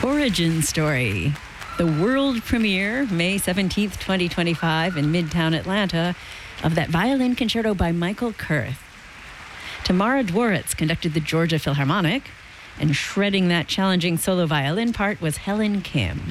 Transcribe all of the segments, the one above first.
Origin Story, the world premiere, May 17th, 2025, in Midtown Atlanta, of that violin concerto by Michael Kurth. Tamara Dworitz conducted the Georgia Philharmonic, and shredding that challenging solo violin part was Helen Kim.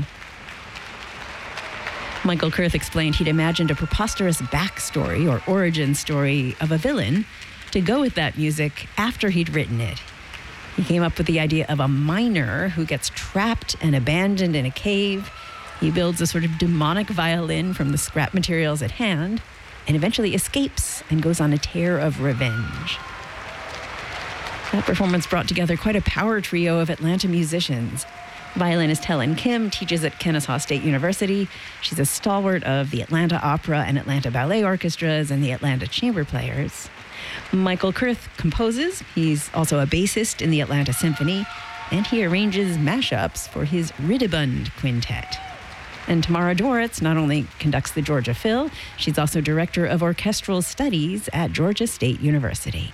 Michael Kurth explained he'd imagined a preposterous backstory or origin story of a villain to go with that music after he'd written it. He came up with the idea of a miner who gets trapped and abandoned in a cave. He builds a sort of demonic violin from the scrap materials at hand and eventually escapes and goes on a tear of revenge. That performance brought together quite a power trio of Atlanta musicians. Violinist Helen Kim teaches at Kennesaw State University. She's a stalwart of the Atlanta Opera and Atlanta Ballet Orchestras and the Atlanta Chamber Players. Michael Kurth composes. He's also a bassist in the Atlanta Symphony, and he arranges mashups for his Ridibund Quintet. And Tamara Dworitz not only conducts the Georgia Phil, she's also director of orchestral studies at Georgia State University.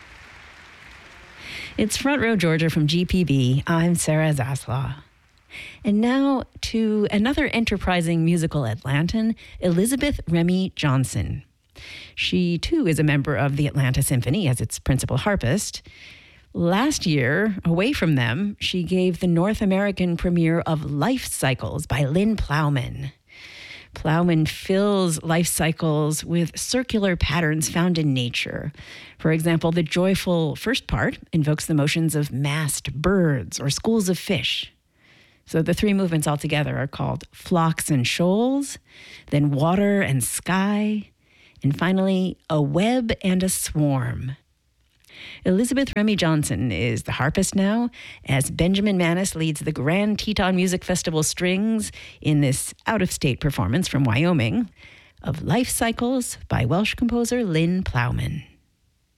It's Front Row Georgia from GPB. I'm Sarah Zaslaw. And now to another enterprising musical Atlantan, Elizabeth Remy Johnson. She, too, is a member of the Atlanta Symphony as its principal harpist. Last year, away from them, she gave the North American premiere of Life Cycles by Lynn Plowman. Plowman fills life cycles with circular patterns found in nature. For example, the joyful first part invokes the motions of massed birds or schools of fish. So the three movements altogether are called Flocks and Shoals, then Water and Sky, and finally, A Web and a Swarm. Elizabeth Remy Johnson is the harpist now, as Benjamin Manis leads the Grand Teton Music Festival Strings in this out-of-state performance from Wyoming of Life Cycles by Welsh composer Lynn Plowman.